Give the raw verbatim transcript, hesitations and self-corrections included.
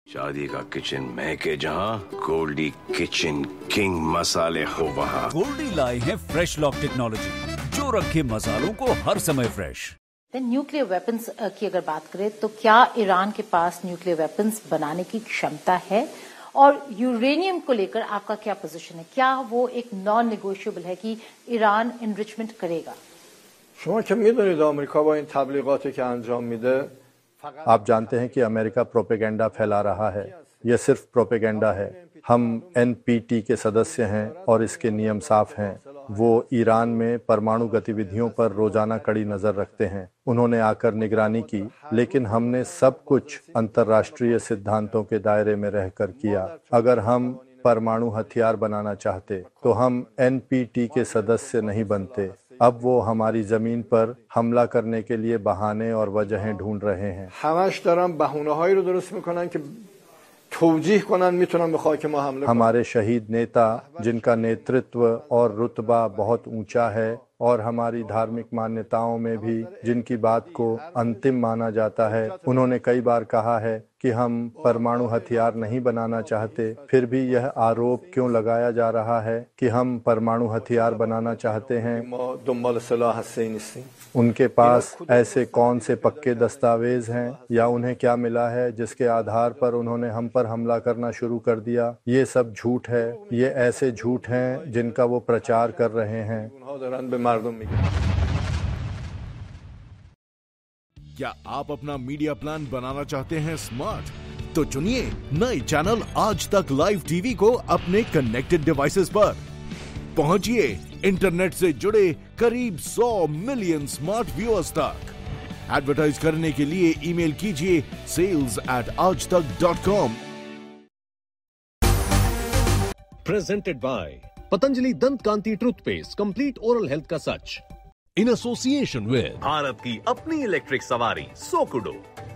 शादी का किचन महके जहाँ, गोल्डी किचन किंग मसाले हो वहाँ। गोल्डी लाए हैं फ्रेश लॉक टेक्नोलॉजी, जो रखे मसालों को हर समय फ्रेश। न्यूक्लियर वेपन्स की अगर बात करें तो क्या ईरान के पास न्यूक्लियर वेपन्स बनाने की क्षमता है, और यूरेनियम को लेकर आपका क्या पोजीशन है? क्या वो एक नॉन नेगोशिएबल है कि ईरान एनरिचमेंट करेगा? شما که میدونید آمریکا با این تبلیغاتی که انجام میده आप जानते हैं कि अमेरिका प्रोपेगेंडा फैला रहा है। यह सिर्फ प्रोपेगेंडा है। हम एन पी टी के सदस्य हैं और इसके नियम साफ हैं। वो ईरान में परमाणु गतिविधियों पर रोजाना कड़ी नजर रखते हैं। उन्होंने आकर निगरानी की, लेकिन हमने सब कुछ अंतर्राष्ट्रीय सिद्धांतों के दायरे में रहकर किया। अगर हम परमाणु हथियार बनाना चाहते तो हम एन पी टी के सदस्य नहीं बनते। अब वो हमारी जमीन पर हमला करने के लिए बहाने और वजहें ढूंढ रहे हैं। همش دارن بهونه‌هایی رو درست میکنن که توجیه کنن میتونن به خاک ما حمله کنن। हमारे शहीद नेता, जिनका नेतृत्व और रुतबा बहुत ऊंचा है और हमारी धार्मिक मान्यताओं में भी जिनकी बात को अंतिम माना जाता है, उन्होंने कई बार कहा है कि हम परमाणु हथियार नहीं बनाना चाहते। फिर भी यह आरोप क्यों लगाया जा रहा है कि हम परमाणु हथियार बनाना चाहते हैं? उनके पास ऐसे कौन से पक्के दस्तावेज हैं या उन्हें क्या मिला है जिसके आधार पर उन्होंने हम पर हमला करना शुरू कर दिया? ये सब झूठ है। ये ऐसे झूठ हैं जिनका वो प्रचार कर रहे हैं। क्या आप अपना मीडिया प्लान बनाना चाहते हैं स्मार्ट? तो चुनिए नए चैनल आज तक लाइव टीवी को अपने कनेक्टेड डिवाइसेस पर। पहुंचिए इंटरनेट से जुड़े करीब सौ मिलियन स्मार्ट व्यूअर्स तक। एडवर्टाइज करने के लिए ईमेल कीजिए सेल्स एट आज तक dot com. Presented by Patanjali दंत कांति टूथपेस्ट, कंप्लीट ओरल हेल्थ का सच, इन एसोसिएशन विद भारत की अपनी इलेक्ट्रिक सवारी सोकुडो।